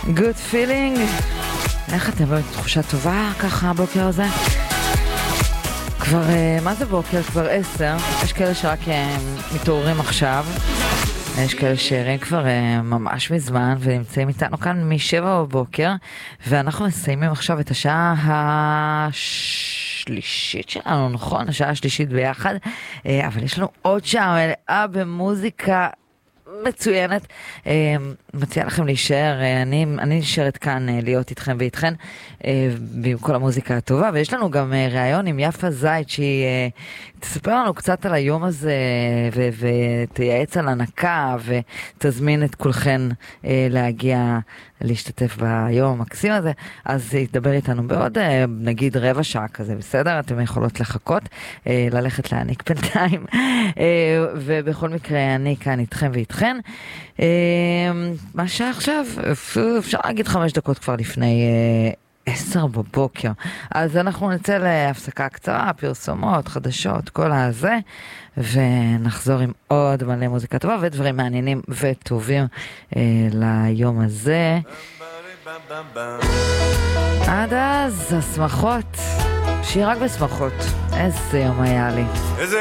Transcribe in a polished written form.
Good feeling. איך אתם בתחושה טובה ככה הבוקר הזה? כבר, מה זה בוקר? כבר 10. יש כאלה שרק מתעוררים עכשיו. יש כאלה שערים כבר ממש מזמן ונמצאים איתנו כאן מ7 בבוקר, ואנחנו מסיימים עכשיו את השעה השלישית שלנו, נכון? השעה השלישית ביחד, אבל יש לנו עוד שעה מלאה במוזיקה מצוינת. מציע לכם להישאר, אני נשארת כאן להיות איתכם ואיתכן עם כל המוזיקה הטובה, ויש לנו גם ראיון עם יפה זית שהיא תספר לנו קצת על היום הזה ותייעץ על הנקה ותזמין את כולכן להגיע להשתתף ביום המקסים הזה. אז היא תדבר איתנו בעוד נגיד רבע שעה כזה, בסדר? אתם יכולות לחכות, ללכת להעניק בינתיים, ובכל מקרה אני כאן איתכם ואיתכן. מה שעה עכשיו? אפשר להגיד 5 דקות כבר לפני 10 בבוקר. אז אנחנו נצא להפסקה קצרה, פרסומות, חדשות, כל הזה, ונחזור עם עוד מלא מוזיקה טובה ודברים מעניינים וטובים ליום הזה. עד אז, השמחות, שיהיה רק בשמחות. איזה יום היה לי.